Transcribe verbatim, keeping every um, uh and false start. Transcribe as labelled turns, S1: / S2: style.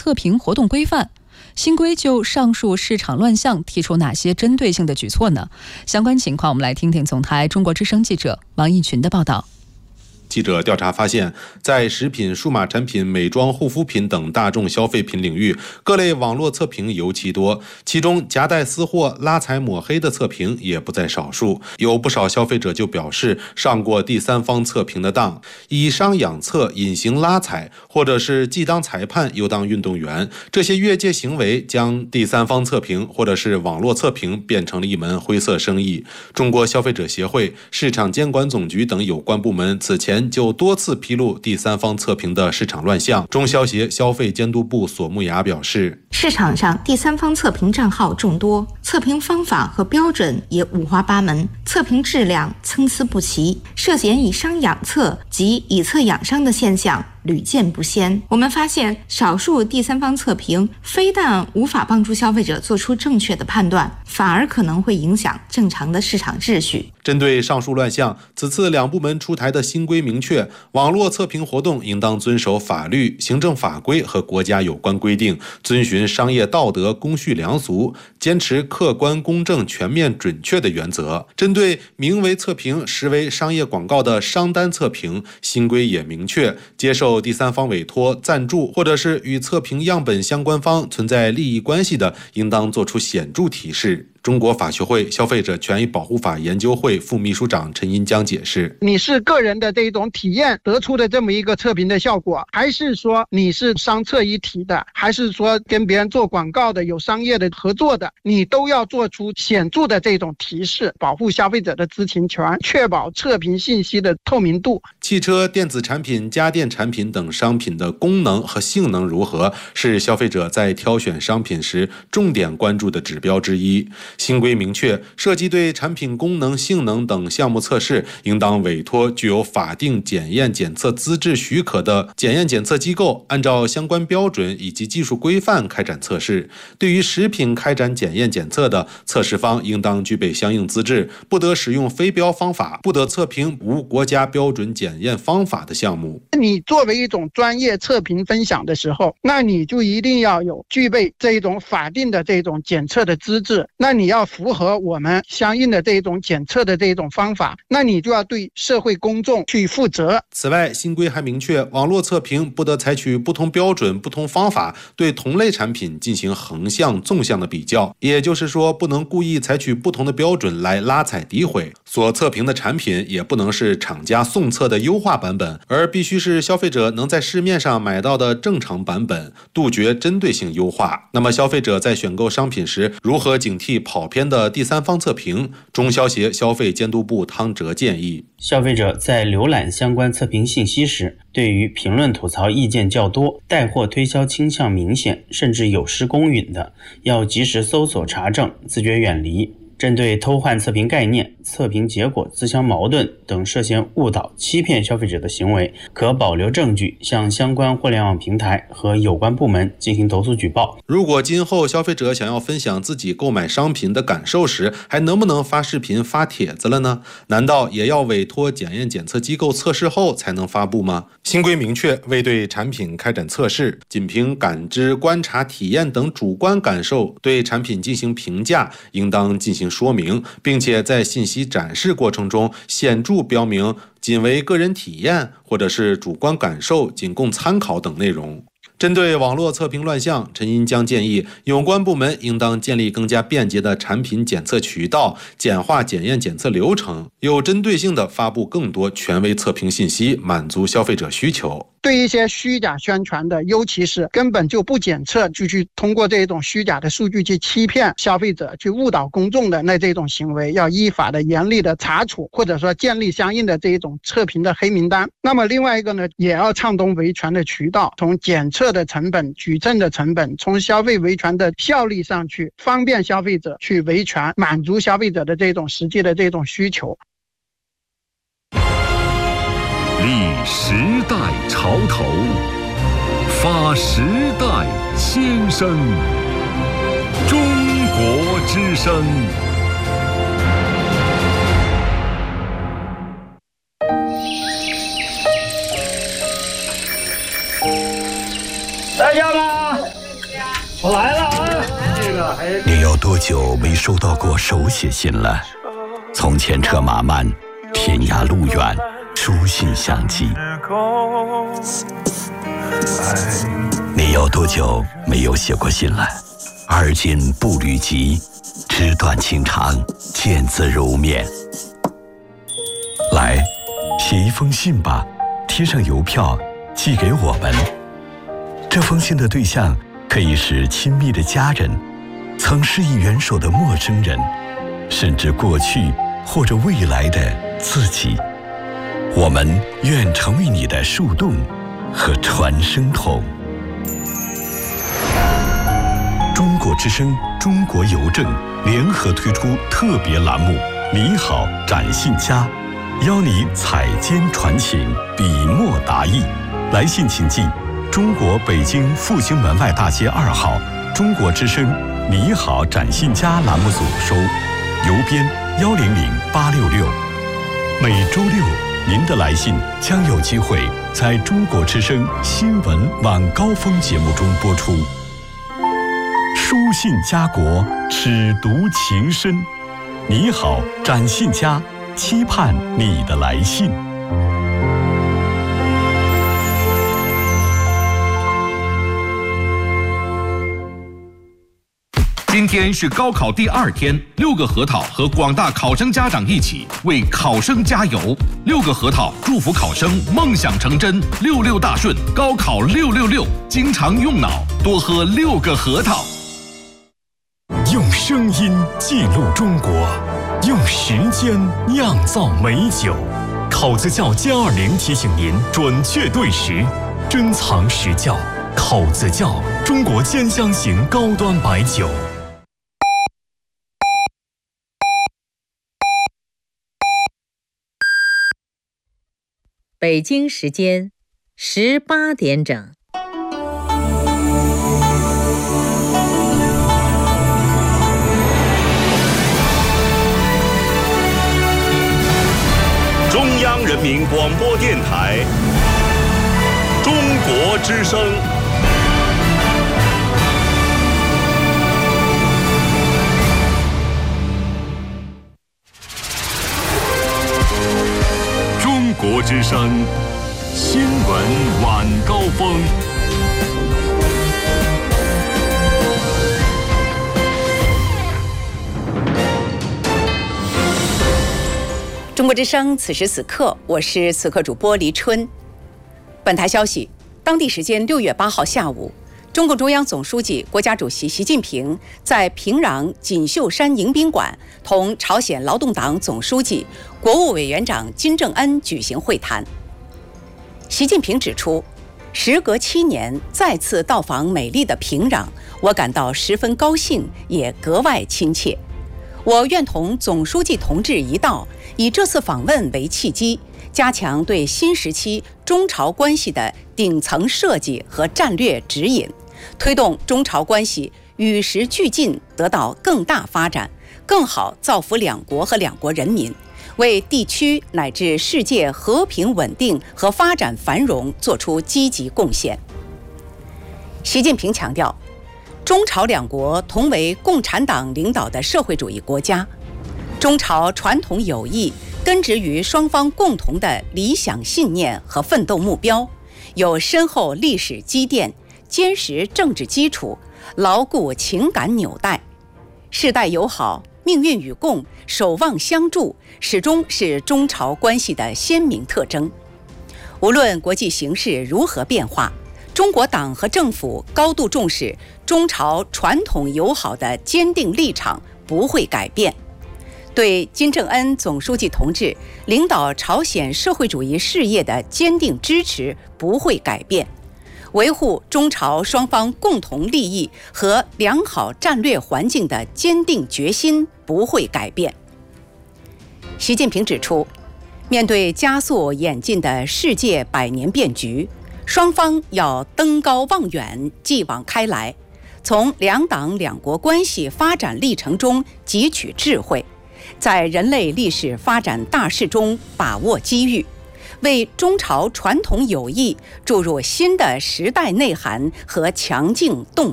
S1: 测评活动规范。新规就上述市场乱象提出哪些针对性的举措呢？相关情况我们来听听总台中国之声记者王义群的报道。
S2: 记者调查发现，在食品、数码产品、美妆、护肤品等大众消费品领域，各类网络测评尤其多，其中夹带私货、拉踩抹黑的测评也不在少数。有不少消费者就表示上过第三方测评的当，以商养测、隐形拉踩，或者是既当裁判又当运动员，这些越界行为将第三方测评或者是网络测评变成了一门灰色生意。中国消费者协会、市场监管总局等有关部门此前就多次披露第三方测评的市场乱象。中消协消费监督部索木雅表示，
S3: 市场上第三方测评账号众多，测评方法和标准也五花八门，测评质量参差不齐，涉嫌以商养测及以测养商的现象屡见不鲜。我们发现，少数第三方测评非但无法帮助消费者做出正确的判断，反而可能会影响正常的市场秩序。
S2: 针对上述乱象，此次两部门出台的新规明确，网络测评活动应当遵守法律、行政法规和国家有关规定，遵循商业道德、公序良俗，坚持客观、公正、全面、准确的原则。针对名为测评实为商业广告的商单测评，新规也明确，接受第三方委托、赞助或者是与测评样本相关方存在利益关系的，应当作出显著提示。中国法学会消费者权益保护法研究会副秘书长陈银江解释，
S4: 你是个人的这种体验得出的这么一个测评的效果，还是说你是商测一体的，还是说跟别人做广告的，有商业的合作的，你都要做出显著的这种提示，保护消费者的知情权，确保测评信息的透明度。
S2: 汽车、电子产品、家电产品等商品的功能和性能如何，是消费者在挑选商品时重点关注的指标之一。新规明确，涉及对产品功能、性能等项目测试，应当委托具有法定检验检测资质许可的检验检测机构，按照相关标准以及技术规范开展测试。对于食品开展检验检测的，测试方应当具备相应资质，不得使用非标方法，不得测评无国家标准检验方法的项目。
S4: 你作为一种专业测评分享的时候，那你就一定要有具备这一种法定的这种检测的资质，那你要符合我们相应的这种检测的这种方法，那你就要对社会公众去负责。
S2: 此外，新规还明确，网络测评不得采取不同标准、不同方法对同类产品进行横向、纵向的比较，也就是说，不能故意采取不同的标准来拉踩诋毁。所测评的产品也不能是厂家送测的优化版本，而必须是消费者能在市面上买到的正常版本，杜绝针对性优化。那么，消费者在选购商品时，如何警惕跑偏的第三方测评？中消协消费监督部汤哲建议，
S5: 消费者在浏览相关测评信息时，对于评论吐槽意见较多、带货推销倾向明显，甚至有失公允的，要及时搜索查证，自觉远离。针对偷换测评概念、测评结果自相矛盾等涉嫌误导、欺骗消费者的行为，可保留证据向相关互联网平台和有关部门进行投诉举报。
S2: 如果今后消费者想要分享自己购买商品的感受时，还能不能发视频、发帖子了呢？难道也要委托检验检测机构测试后才能发布吗？新规明确，未对产品开展测试，仅凭感知、观察、体验等主观感受对产品进行评价，应当进行说明，并且在信息展示过程中显著标明仅为个人体验或者是主观感受，仅供参考等内容。针对网络测评乱象，陈银江建议有关部门应当建立更加便捷的产品检测渠道，简化检验检测流程，有针对性地发布更多权威测评信息，满足消费者需求。
S4: 对一些虚假宣传的，尤其是根本就不检测，就去通过这种虚假的数据去欺骗消费者、去误导公众的那这种行为，要依法的严厉的查处，或者说建立相应的这种测评的黑名单。那么另外一个呢，也要畅通维权的渠道，从检测的成本、举证的成本，从消费维权的效率上去方便消费者去维权，满足消费者的这种实际的这种需求。
S6: 立时代潮头，发时代先声。中国之声。
S7: 在家吗？ 我来了啊！这个还
S8: 你有多久没收到过手写信了？从前车马慢，天涯路远，书信相寄。你有多久没有写过信了？而今步履急，纸短情长，见字如面。来，写一封信吧，贴上邮票，寄给我们。这封信的对象可以是亲密的家人，曾施以援手的陌生人，甚至过去或者未来的自己。我们愿成为你的树洞和传声筒。中国之声、中国邮政联合推出特别栏目“你好，展信佳”，邀你采笺传情，笔墨达意。来信请寄中国北京复兴门外大街二号中国之声“你好，展信佳”栏目组收，邮编幺零零八六六。每周六，您的来信将有机会在中国之声新闻晚高峰节目中播出。书信家国，尺读情深。你好，展信佳，期盼你的来信。
S9: 今天是高考第二天，六个核桃和广大考生家长一起为考生加油。六个核桃祝福考生梦想成真，六六大顺，高考六六六。经常用脑，多喝六个核桃。
S10: 用声音记录中国，用时间酿造美酒。考子窖歼二零提醒您准确对时，珍藏实窖。考子窖，中国兼香型高端白酒。
S11: 北京时间十八点整。
S12: 中央人民广播电台中国之声。
S6: 中国之声新闻晚高峰。
S13: 中国之声，此时此刻，我是此刻主播黎春。本台消息，当地时间六月八号下午，中共中央总书记、国家主席习近平在平壤锦绣山迎宾馆同朝鲜劳动党总书记、国务委员长金正恩举行会谈。习近平指出，时隔七年再次到访美丽的平壤，我感到十分高兴，也格外亲切。我愿同总书记同志一道，以这次访问为契机，加强对新时期中朝关系的顶层设计和战略指引，推动中朝关系与时俱进，得到更大发展，更好造福两国和两国人民，为地区乃至世界和平稳定和发展繁荣作出积极贡献。习近平强调，中朝两国同为共产党领导的社会主义国家，中朝传统友谊根植于双方共同的理想信念和奋斗目标，有深厚历史积淀、坚实政治基础、牢固情感纽带。世代友好、命运与共、守望相助，始终是中朝关系的鲜明特征。无论国际形势如何变化，中国党和政府高度重视中朝传统友好的坚定立场不会改变，对金正恩总书记同志领导朝鲜社会主义事业的坚定支持不会改变，维护中朝双方共同利益和良好战略环境的坚定决心不会改变。习近平指出，面对加速演进的世界百年变局，双方要登高望远，继往开来，从两党两国关系发展历程中汲取智慧，在人类历史发展大势中把握机遇，为中朝传统友谊注入新的时代内涵和强劲动力。